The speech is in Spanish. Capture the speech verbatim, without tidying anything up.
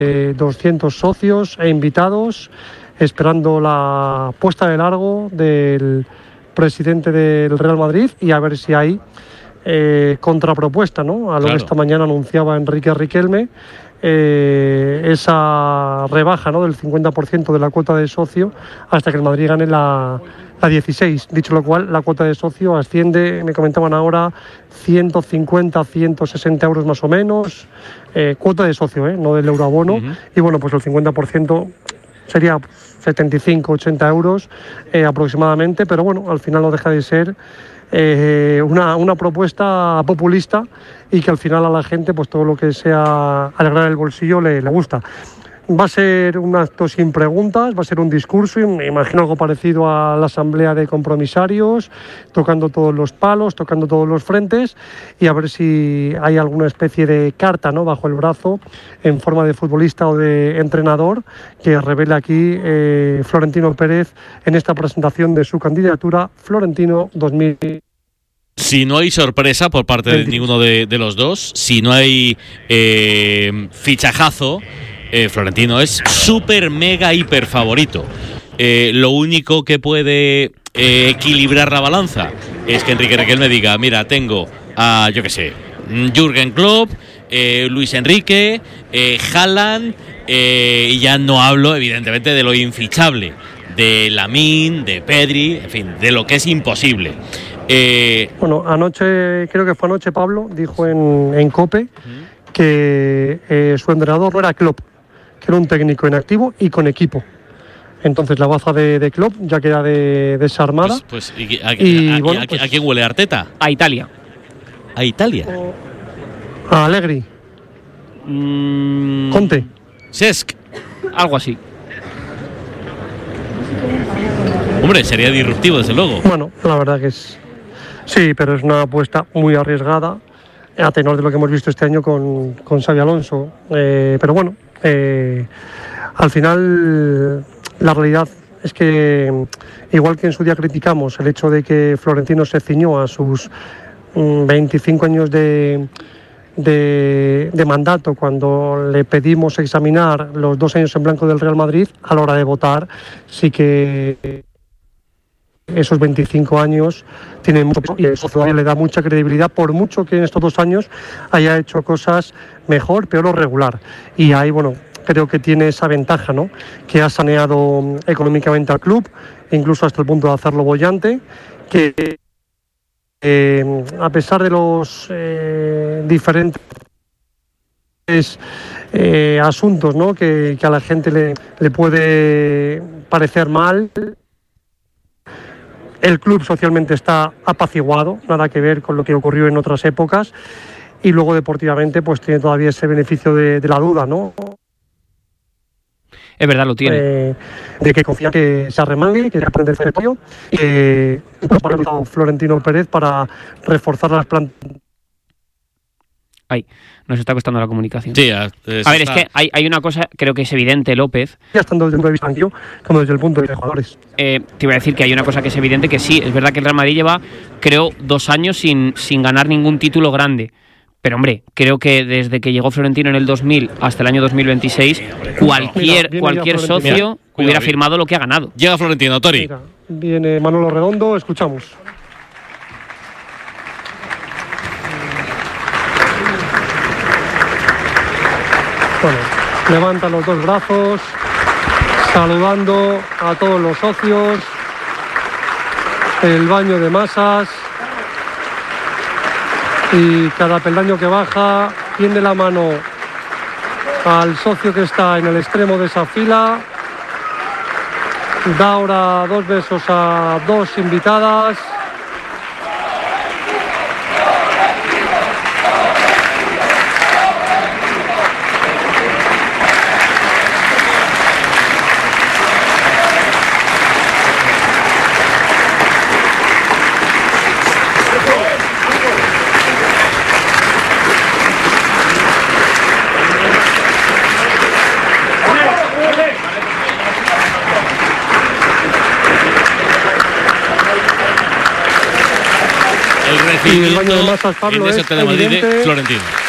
eh, doscientos socios e invitados, esperando la puesta de largo del presidente del Real Madrid y a ver si hay eh, contrapropuesta, ¿no?, a lo claro. que esta mañana anunciaba Enrique Riquelme, eh, esa rebaja, ¿no?, del cincuenta por ciento de la cuota de socio hasta que el Madrid gane la, la dieciséis. Dicho lo cual, la cuota de socio asciende, me comentaban ahora, ciento cincuenta, ciento sesenta euros más o menos, eh, cuota de socio, ¿eh?, no del euroabono, uh-huh. y bueno, pues el cincuenta por ciento sería setenta y cinco, ochenta euros eh, aproximadamente, pero bueno, al final no deja de ser eh, una, una propuesta populista y que al final a la gente pues todo lo que sea alegrar el bolsillo le, le gusta. Va a ser un acto sin preguntas, va a ser un discurso, y me imagino algo parecido a la asamblea de compromisarios, tocando todos los palos, tocando todos los frentes, y a ver si hay alguna especie de carta, ¿no?, bajo el brazo en forma de futbolista o de entrenador que revele aquí eh, Florentino Pérez en esta presentación de su candidatura Florentino dos mil. Si no hay sorpresa por parte de ninguno de, de los dos, si no hay eh, fichajazo, Eh, Florentino es súper, mega, hiper favorito. Eh, lo único que puede eh, equilibrar la balanza es que Enrique Riquelme diga, mira, tengo a, yo qué sé, Jürgen Klopp, eh, Luis Enrique, eh, Haaland, eh, y ya no hablo, evidentemente, de lo infichable, de Lamine, de Pedri, en fin, de lo que es imposible. Eh, bueno, anoche, creo que fue anoche, Pablo dijo en, en COPE ¿Mm? que eh, su entrenador no era Klopp, que era un técnico en activo y con equipo. Entonces la baza de, de Klopp ya queda de, desarmada. Pues, pues ¿y, a, y, a, a, bueno, a, pues, ¿a quién huele Arteta? A Italia. ¿A Italia? A Allegri. Mm, Conte. Cesc. Algo así. Hombre, sería disruptivo, desde luego. Bueno, la verdad que es... Sí, pero es una apuesta muy arriesgada, a tenor de lo que hemos visto este año con, con Xabi Alonso. Eh, pero bueno, eh, al final la realidad es que, igual que en su día criticamos el hecho de que Florentino se ciñó a sus mm, veinticinco años de, de, de mandato cuando le pedimos examinar los dos años en blanco del Real Madrid, a la hora de votar sí que esos veinticinco años tienen mucho peso y eso todavía le da mucha credibilidad, por mucho que en estos dos años haya hecho cosas mejor, peor o regular. Y ahí, bueno, creo que tiene esa ventaja, ¿no?, que ha saneado económicamente al club, incluso hasta el punto de hacerlo boyante, que eh, a pesar de los eh, diferentes eh, asuntos, ¿no?, que, que a la gente le, le puede parecer mal, el club socialmente está apaciguado, nada que ver con lo que ocurrió en otras épocas, y luego deportivamente pues tiene todavía ese beneficio de, de la duda, ¿no? Es verdad, lo tiene. Eh, de que confía que se arremangue, que se aprende el territorio, y que ha Florentino Pérez para reforzar las plantas. Ay, nos está costando la comunicación. Sí, a, es a ver, está... es que hay, hay una cosa, creo que es evidente, López. Ya tanto desde el punto de vista banquillo como desde el punto de vista de jugadores. Eh, te iba a decir que hay una cosa que es evidente, que sí, es verdad que el Real Madrid lleva, creo, dos años sin, sin ganar ningún título grande. Pero, hombre, creo que desde que llegó Florentino en el dos mil hasta el año dos mil veintiséis, cualquier, mira, cualquier socio mira, hubiera bien. firmado lo que ha ganado. Llega Florentino, Tori. Mira, viene Manolo Redondo, escuchamos. Bueno, levanta los dos brazos, saludando a todos los socios, el baño de masas, y cada peldaño que baja tiende la mano al socio que está en el extremo de esa fila, da ahora dos besos a dos invitadas. Y el baño de masas, Pablo, en ese es evidente, Florentino.